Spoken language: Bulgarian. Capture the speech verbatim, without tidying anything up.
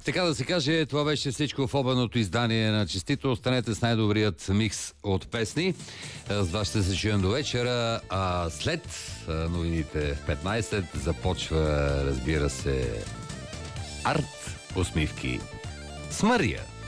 Така да се каже, това беше всичко в обедното издание на Честито. Останете с най-добрият микс от песни. С вас ще се чуем до вечера, а след новините в петнайсет започва, разбира се, арт усмивки с Мария.